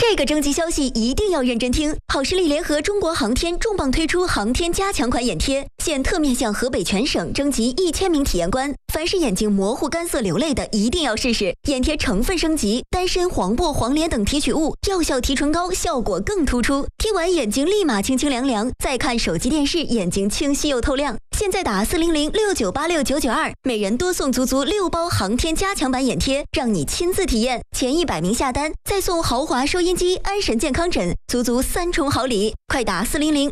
这个征集消息一定要认真听。好视力联合中国航天重磅推出航天加强款眼贴，现特面向河北全省征集1000名体验官，凡是眼睛模糊、干涩、流泪的，一定要试试。眼贴成分升级，丹参、黄柏、黄连等提取物，药效提纯高，效果更突出。贴完眼睛立马清清凉凉，再看手机电视，眼睛清晰又透亮。现在打40069869992，每人多送足6包航天加强版眼贴，让你亲自体验。前100名下单，再送豪华收音机、安神健康枕，足3重好礼。快打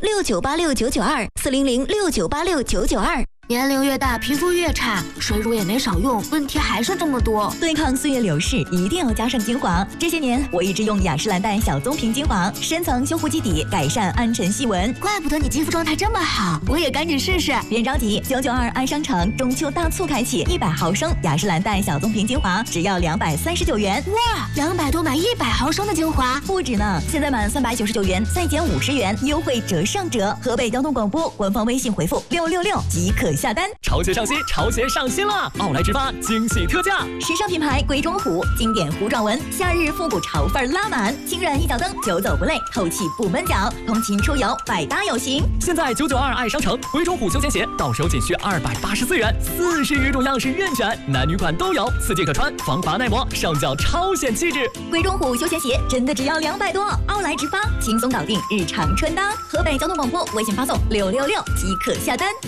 400698699240069869992。 年龄越大，皮肤越差，水乳也没少用，问题还是这么多。 对抗岁月流逝，一定要加上精华。这些年，我一直用雅诗兰黛小棕瓶精华，深层修护基底，改善暗沉细纹。 怪不得你肌肤状态这么好，我也赶紧试试。 别着急，992爱商城中秋大促开启，100毫升雅诗兰黛小棕瓶精华只要239元。 哇，200多买100毫升的精华， 不止呢！现在满399元再减50元，优惠折上折。河北交通广播官方微信回复666即可下单。 潮鞋上新，潮鞋上新了！奥莱直发惊喜特价， 时尚品牌鬼冢虎，经典糊状纹，夏日复古潮范拉满，轻软一脚蹬，久走不累，透气不闷脚，通勤出游百搭有型。 现在992爱商城鬼冢虎休闲鞋到手仅需284元，40余种样式任选，男女款都有，4季可穿，防滑耐磨，上脚超显气质。 鬼冢虎休闲鞋真的只要200多，奥莱直发轻松搞定日常穿搭。河北交通广播微信发送666即可下单。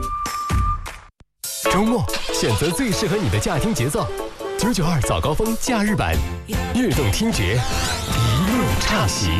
周末选择最适合你的驾听节奏，992早高峰假日版，悦动听觉，一路畅行。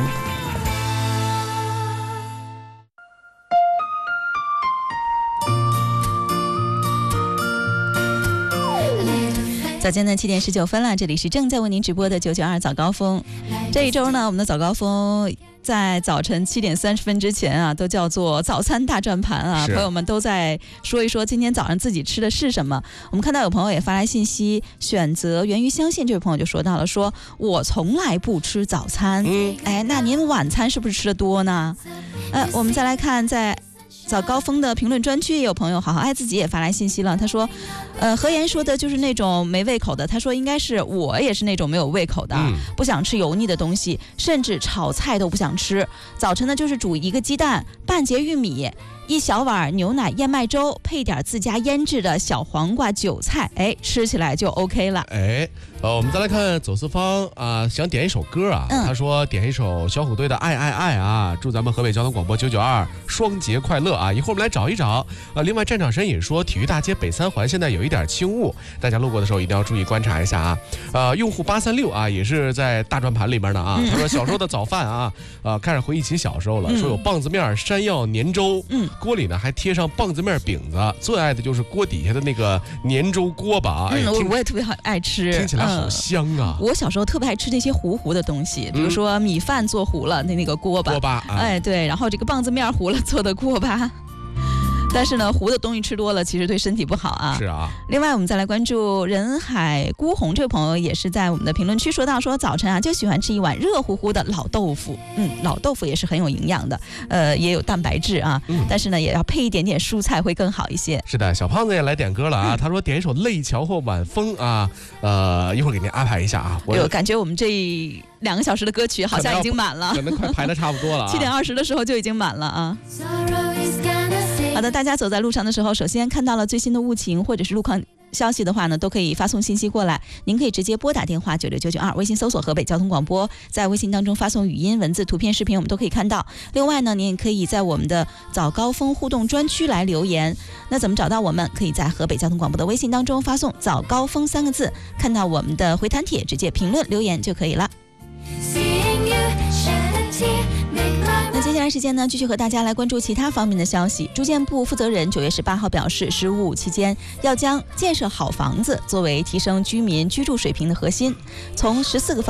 早间的7点19分了，这里是正在为您直播的992早高峰。这一周呢，我们的早高峰在早晨7点30分之前啊，都叫做早餐大转盘啊，朋友们都在说一说今天早上自己吃的是什么。我们看到有朋友也发来信息，选择源于相信这位朋友就说到了，说我从来不吃早餐。哎，那您晚餐是不是吃的多呢？我们再来看在早高峰的评论专区也有朋友好好爱自己也发来信息了，他说何言说的就是那种没胃口的，他说应该是我也是那种没有胃口的，不想吃油腻的东西，甚至炒菜都不想吃。早晨呢就是煮1个鸡蛋，半截玉米，1小碗牛奶燕麦粥，配点自家腌制的小黄瓜韭菜，哎，吃起来就 OK 了。 我们再来看走四方啊，想点一首歌啊，他说点一首小虎队的爱爱爱啊，祝咱们河北交通广播992双节快乐啊！一会儿我们来找一找。另外战场神也说，体育大街北3环现在有一点轻雾，大家路过的时候一定要注意观察一下啊。用户836啊也是在大转盘里面的啊，他说小时候的早饭啊，开始回忆起小时候了，说有棒子面、山药、粘粥，锅里呢还贴上棒子面饼子，最爱的就是锅底下的那个粘粥锅巴。 我也特别爱吃， 听起来好香啊！ 我小时候特别爱吃那些糊的东西，比如说米饭做糊了那个锅巴，哎对，然后这个棒子面糊了做的锅巴。但是呢，糊的东西吃多了，其实对身体不好啊。 是啊。 另外，我们再来关注人海孤红这位朋友，也是在我们的评论区说到，说早晨啊就喜欢吃一碗热乎乎的老豆腐。老豆腐也是很有营养的，也有蛋白质啊。但是呢，也要配一点点蔬菜会更好一些。 是的，小胖子也来点歌了啊，他说点一首《泪桥》或《晚风》啊，一会儿给您安排一下啊。 我感觉我们这2个小时的歌曲好像已经满了， 可能快排的差不多了啊。 7点20的时候就已经满了啊。好的，大家走在路上的时候，首先看到了最新的雾情或者是路况消息的话呢，都可以发送信息过来。您可以直接拨打电话96992，微信搜索河北交通广播，在微信当中发送语音、文字、图片、视频，我们都可以看到。另外呢，您也可以在我们的早高峰互动专区来留言。那怎么找到我们？可以在河北交通广播的微信当中发送早高峰3个字，看到我们的回弹帖，直接评论留言就可以了。那接下来时间呢，继续和大家来关注其他方面的消息。住建部负责人9月18号表示，15期间要将建设好房子作为提升居民居住水平的核心，从14个方